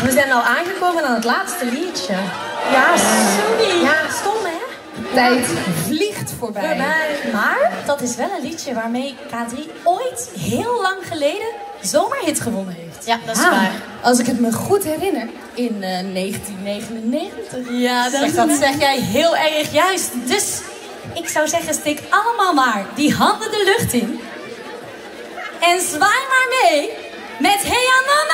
We zijn al aangekomen aan het laatste liedje. Ja, sorry. Ja, stom hè? Tijd vliegt voorbij. Maar dat is wel een liedje waarmee K3 ooit heel lang geleden zomerhit gewonnen heeft. Ja, dat is waar. Als ik het me goed herinner, in 1999. Ja, dat zeg jij heel erg juist. Dus ik zou zeggen, steek allemaal maar die handen de lucht in. En zwaai maar mee met Hey Anana!